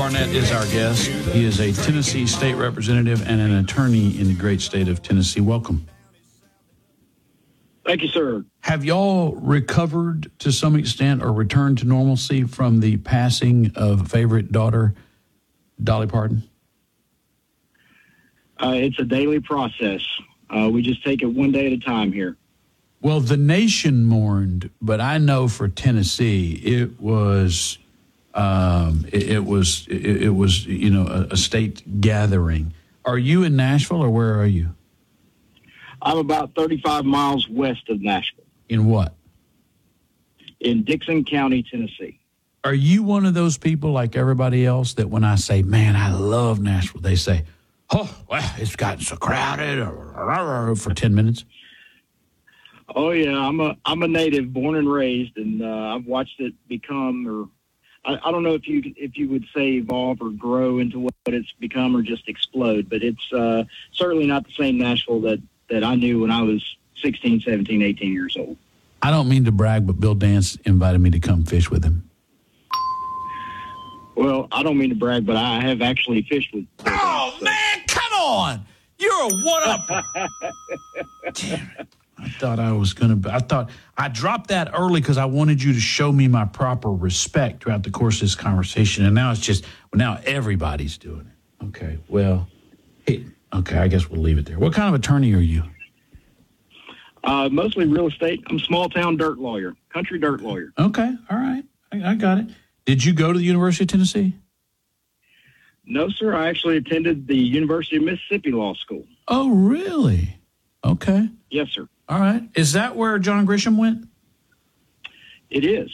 Barnett is our guest. He is a Tennessee state representative and an attorney in the great state of Tennessee. Welcome. Thank you, sir. Have y'all recovered to some extent or returned to normalcy from the passing of favorite daughter, Dolly Parton? It's a daily process. We just take it one day at a time here. Well, the nation mourned, but I know for Tennessee, it was a state gathering. Are you in Nashville or where are you? I'm about 35 miles west of Nashville. In what? In Dixon County, Tennessee. Are you one of those people like everybody else that when I say, man, I love Nashville, they say, oh, well, it's gotten so crowded for 10 minutes? Oh, yeah. I'm a native, born and raised, and I've watched it become, or I don't know if you would say evolve or grow into what it's become or just explode, but it's certainly not the same Nashville that I knew when I was 16, 17, 18 years old. I don't mean to brag, but Bill Dance invited me to come fish with him. Well, I don't mean to brag, but I have actually fished with Bill Dance, so. Man, come on! You're a one-up. Damn it. I dropped that early because I wanted you to show me my proper respect throughout the course of this conversation. And now now everybody's doing it. Okay, well, I guess we'll leave it there. What kind of attorney are you? Mostly real estate. I'm a small-town dirt lawyer, country dirt lawyer. Okay, all right. I got it. Did you go to the University of Tennessee? No, sir. I actually attended the University of Mississippi Law School. Oh, really? Okay. Yes, sir. All right. Is that where John Grisham went? It is.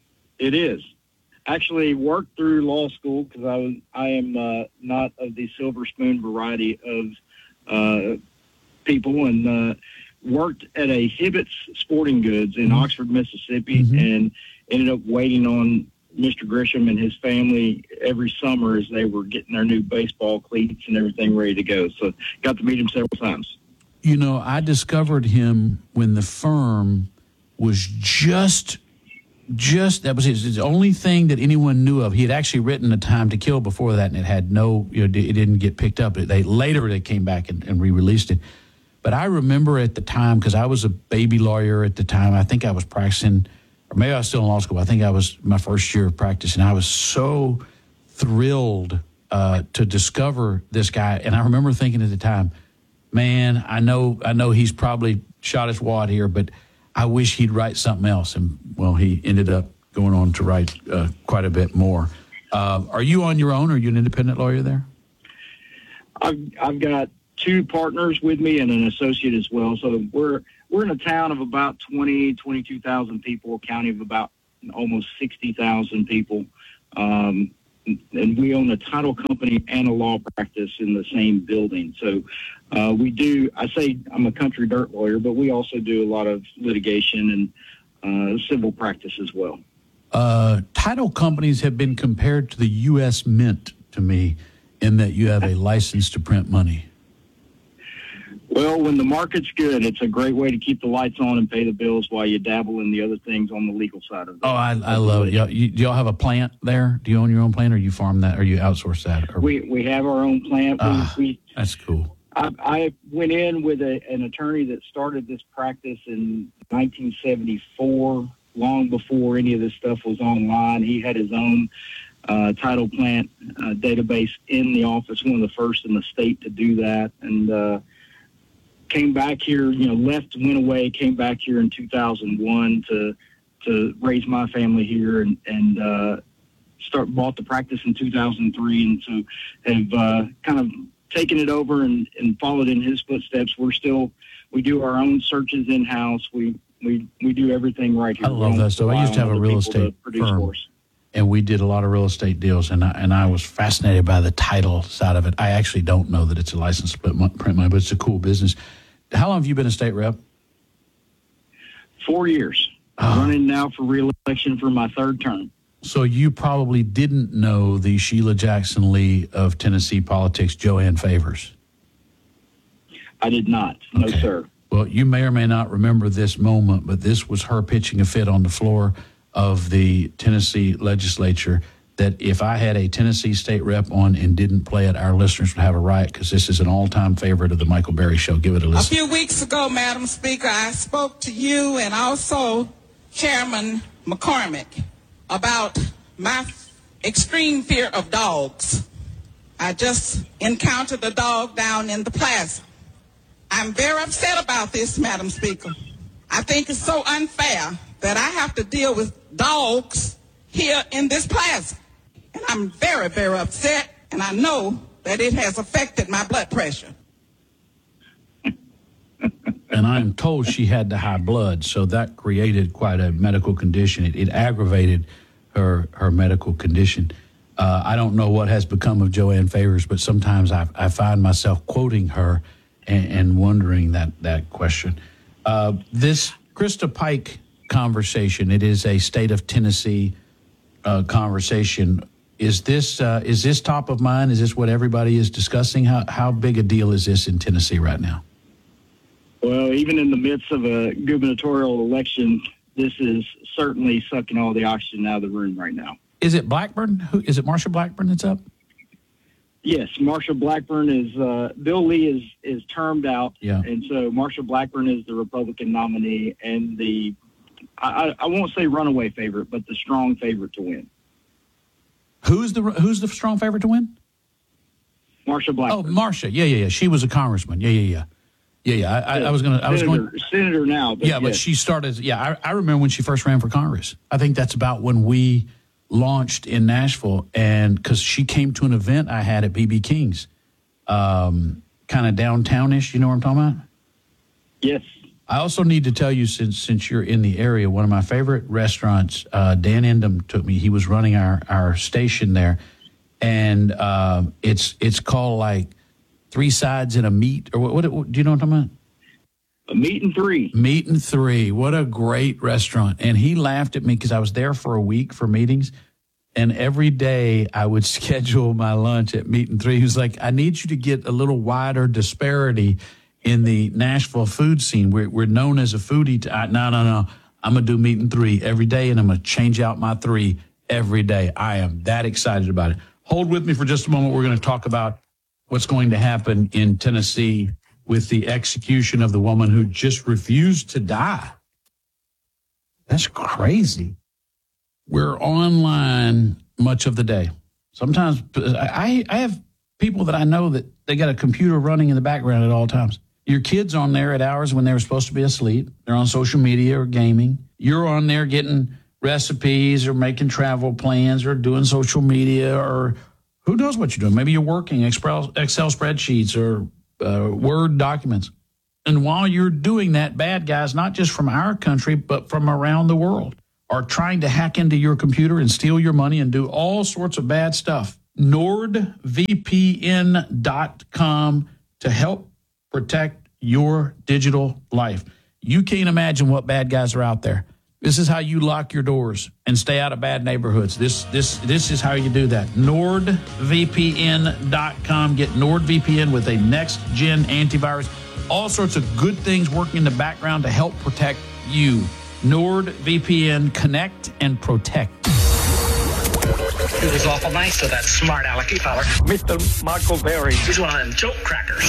Actually worked through law school because I am not of the silver spoon variety of people, and worked at a Hibbett's Sporting Goods in Oxford, Mississippi, and ended up waiting on Mr. Grisham and his family every summer as they were getting their new baseball cleats and everything ready to go. So got to meet him several times. You know, I discovered him when the firm was just that was his only thing that anyone knew of. He had actually written A Time to Kill before that, and it had it didn't get picked up. Later they came back and re-released it. But I remember at the time, because I was a baby lawyer at the time, I think I was practicing, or maybe I was still in law school. I think I was my first year of practice, and I was so thrilled to discover this guy. And I remember thinking at the time, man, I know he's probably shot his wad here, but I wish he'd write something else. And, well, he ended up going on to write quite a bit more. Are you on your own, or are you an independent lawyer there? I've got two partners with me and an associate as well. So we're in a town of about 22,000 people, a county of about almost 60,000 people. And we own a title company and a law practice in the same building. So I say I'm a country dirt lawyer, but we also do a lot of litigation and civil practice as well. Title companies have been compared to the U.S. Mint to me in that you have a license to print money. Well, when the market's good, it's a great way to keep the lights on and pay the bills while you dabble in the other things on the legal side of it. Oh, I love it. Do y'all have a plant there? Do you own your own plant, or you farm that, or you outsource that? Or... We have our own plant. That's cool. I went in with an attorney that started this practice in 1974, long before any of this stuff was online. He had his own title plant database in the office, one of the first in the state to do that, and came back here, left, went away, came back here in 2001 to raise my family here and bought the practice in 2003. And so have kind of taken it over and followed in his footsteps. We do our own searches in-house. We do everything right here. I love that stuff. I used to have a real estate firm, and we did a lot of real estate deals, and I was fascinated by the title side of it. I actually don't know that it's a license to print money, but it's a cool business. How long have you been a state rep? 4 years. I'm running now for re-election for my third term. So you probably didn't know the Sheila Jackson Lee of Tennessee politics, Joanne Favors. I did not. No, sir. Well, you may or may not remember this moment, but this was her pitching a fit on the floor of the Tennessee legislature that if I had a Tennessee State rep on and didn't play it, our listeners would have a riot, because this is an all-time favorite of the Michael Berry Show. Give it a listen. A few weeks ago, Madam Speaker, I spoke to you and also Chairman McCormick about my extreme fear of dogs. I just encountered a dog down in the plaza. I'm very upset about this, Madam Speaker. I think it's so unfair that I have to deal with dogs here in this plaza. And I'm very, very upset, and I know that it has affected my blood pressure. And I am told she had the high blood, so that created quite a medical condition. It aggravated her medical condition. I don't know what has become of Joanne Favors, but sometimes I find myself quoting her and wondering that question. This Krista Pike conversation, it is a state of Tennessee conversation. Is this top of mind? Is this what everybody is discussing? How big a deal is this in Tennessee right now? Well, even in the midst of a gubernatorial election, this is certainly sucking all the oxygen out of the room right now. Is it Blackburn? Is it Marsha Blackburn that's up? Yes, Marsha Blackburn is Bill Lee is termed out, and so Marsha Blackburn is the Republican nominee and I won't say runaway favorite, but the strong favorite to win. Who's the strong favorite to win? Marsha Blackburn. Oh, Marsha. Yeah. She was a congressman. Yeah. I was going senator now. But but she started. Yeah, I remember when she first ran for Congress. I think that's about when we launched in Nashville, and because she came to an event I had at BB King's, kind of downtownish. You know what I'm talking about? Yes. I also need to tell you, since you're in the area, one of my favorite restaurants, Dan Endem took me. He was running our station there, and it's called like Three Sides and a Meat, or what do you know what I'm talking about? A Meat and Three. Meat and Three. What a great restaurant. And he laughed at me because I was there for a week for meetings, and every day I would schedule my lunch at Meat and Three. He was like, I need you to get a little wider disparity in the Nashville food scene. We're known as a foodie. No. I'm going to do Meat and Three every day, and I'm going to change out my three every day. I am that excited about it. Hold with me for just a moment. We're going to talk about what's going to happen in Tennessee with the execution of the woman who just refused to die. That's crazy. We're online much of the day. Sometimes I have people that I know that they got a computer running in the background at all times. Your kid's on there at hours when they were supposed to be asleep. They're on social media or gaming. You're on there getting recipes or making travel plans or doing social media, or who knows what you're doing. Maybe you're working Excel spreadsheets or Word documents. And while you're doing that, bad guys, not just from our country, but from around the world, are trying to hack into your computer and steal your money and do all sorts of bad stuff. NordVPN.com to help protect your digital life. You can't imagine what bad guys are out there. This is how you lock your doors and stay out of bad neighborhoods. This is how you do that. NordVPN.com. Get NordVPN with a next-gen antivirus. All sorts of good things working in the background to help protect you. NordVPN, connect and protect. It was awful nice of that smart alecky feller. Mr. Michael Berry. He's one of them joke crackers.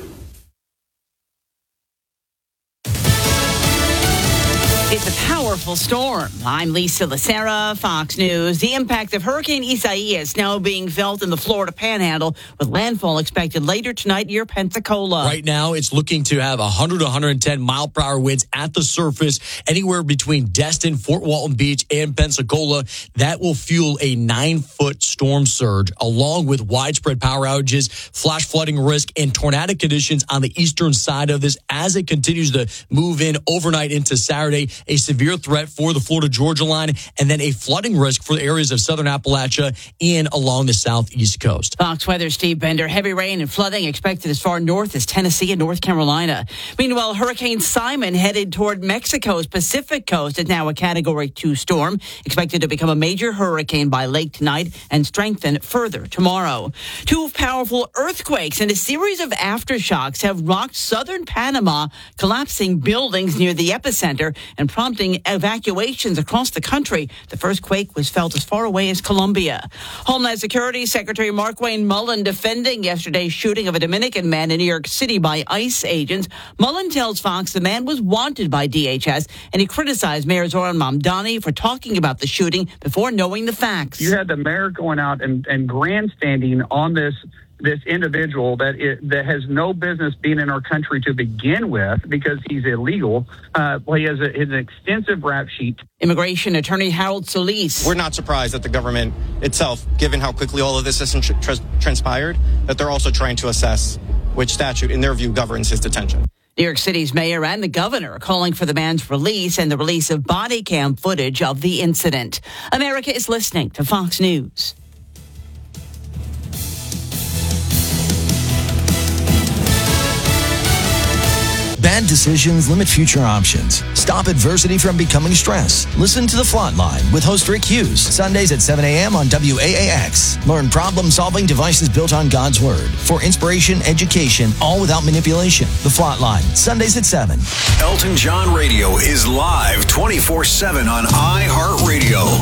It's a powerful storm. I'm Lisa Lacera, Fox News. The impact of Hurricane Isaias now being felt in the Florida Panhandle, with landfall expected later tonight near Pensacola. Right now, it's looking to have 100 to 110 mile per hour winds at the surface, anywhere between Destin, Fort Walton Beach, and Pensacola. That will fuel a 9-foot storm surge, along with widespread power outages, flash flooding risk, and tornadic conditions on the eastern side of this as it continues to move in overnight into Saturday. A severe threat for the Florida-Georgia line, and then a flooding risk for the areas of southern Appalachia and along the southeast coast. Fox Weather, Steve Bender. Heavy rain and flooding expected as far north as Tennessee and North Carolina. Meanwhile, Hurricane Simon headed toward Mexico's Pacific coast is now a Category 2 storm, expected to become a major hurricane by late tonight and strengthen further tomorrow. 2 powerful earthquakes and a series of aftershocks have rocked southern Panama, collapsing buildings near the epicenter and prompting evacuations across the country. The first quake was felt as far away as Colombia. Homeland Security Secretary Markwayne Mullin defending yesterday's shooting of a Dominican man in New York City by ICE agents. Mullin tells Fox the man was wanted by DHS, and he criticized Mayor Zoran Mamdani for talking about the shooting before knowing the facts. You had the mayor going out and grandstanding on this individual that has no business being in our country to begin with because he's illegal. He has an extensive rap sheet. Immigration attorney Harold Solis. We're not surprised that the government itself, given how quickly all of this has transpired, that they're also trying to assess which statute, in their view, governs his detention. New York City's mayor and the governor are calling for the man's release and the release of body cam footage of the incident. America is listening to Fox News. Bad decisions limit future options. Stop adversity from becoming stress. Listen to The Flot Line with host Rick Hughes, Sundays at 7 a.m. on WAAX. Learn problem-solving devices built on God's Word for inspiration, education, all without manipulation. The Flot Line, Sundays at 7. Elton John Radio is live 24/7 on iHeartRadio.